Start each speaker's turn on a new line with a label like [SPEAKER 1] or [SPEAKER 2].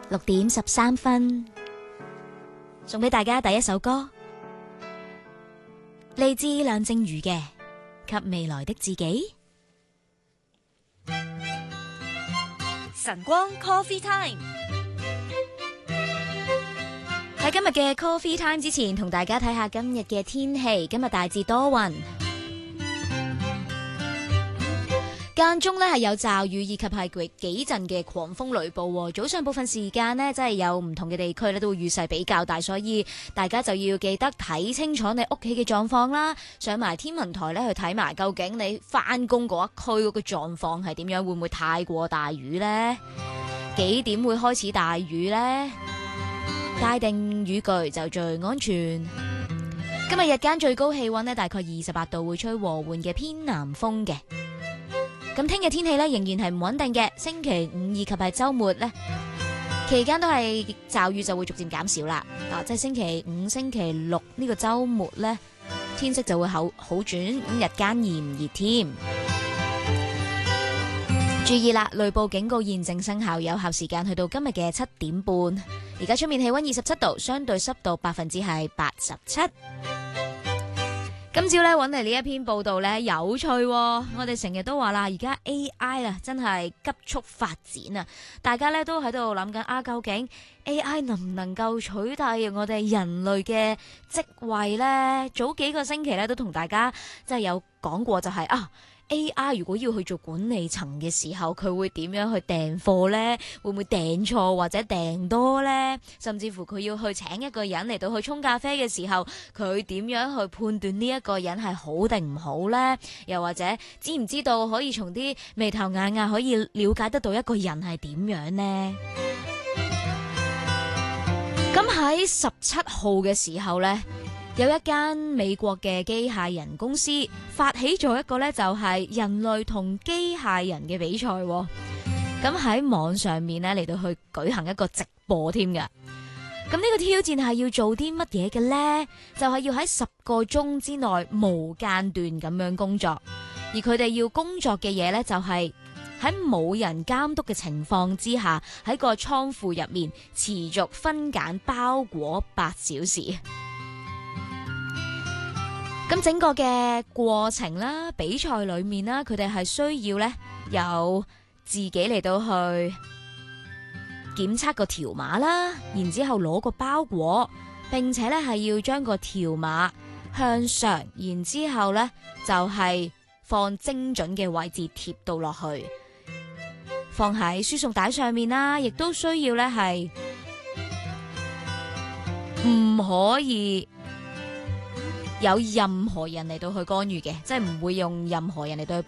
[SPEAKER 1] 6:13，送俾大家第一首歌，嚟自梁靜茹嘅《給未來的自己》。
[SPEAKER 2] 晨光 Coffee Time，
[SPEAKER 1] 喺今日嘅 Coffee Time 之前，同大家睇下今日嘅天氣。今日大致多雲，間中呢係有驟雨以及係幾陣嘅狂風雷暴。早上部分時間呢，真係有唔同嘅地區呢都會雨勢比較大，所以大家就要記得睇清楚你屋企嘅狀況啦。上埋天文台呢去睇埋，究竟你返工嗰一區嗰個狀況係點樣，會唔會太過大雨呢？幾點會開始大雨呢？帶定雨具就最安全。今日日間最高氣溫呢，大概28度，會吹和緩嘅偏南風嘅。咁聽日天氣呢，仍然係唔穩定嘅。星期五以及係週末呢，期間都係驟雨就會逐漸減少啦。即係星期五、星期六呢個週末呢，天色就會好轉，咁日間炎熱添。注意啦，雷暴警告現正生效，有效時間去到今日嘅7點半。而家出面氣溫27度，相對濕度87%。今朝咧揾嚟呢一篇報道咧有趣喎，我哋成日都話啦，而家 AI 啊真係急速發展啊，大家咧都喺度諗緊啊，究竟 AI 能唔能夠取代我哋人類嘅職位呢？早幾個星期咧都同大家即係有講過，就係AI 如果要去做管理層嘅時候，佢會點樣去訂貨呢？會唔會訂錯或者訂多呢？甚至乎佢要去請一個人嚟到去沖咖啡嘅時候，佢點樣去判斷呢一個人係好定唔好呢？又或者知唔知道可以從啲眉頭眼額可以了解得到一個人係點樣呢？咁喺17號嘅時候呢，有一間美國嘅機械人公司發起咗一個呢，就係人類同機械人嘅比賽。咁喺網上面呢，嚟到去舉行一個直播添㗎。咁呢個挑戰係要做啲乜嘢嘅呢？就係要喺10個鐘之內無間斷咁樣工作，而佢哋要工作嘅嘢呢，就係喺冇人監督嘅情況之下，喺個倉庫入面持續分揀包裹8小時。咁整個嘅過程啦，比賽裏面啦，佢哋係需要呢有自己嚟到去檢測個條碼啦，然之後攞個包裹，並且呢係要將個條碼向上，然之後呢就係放精準嘅位置貼到落去，放喺輸送帶上面啦，亦都需要呢係唔可以有任何人嚟到去干預嘅，即係唔會用任何人嚟到去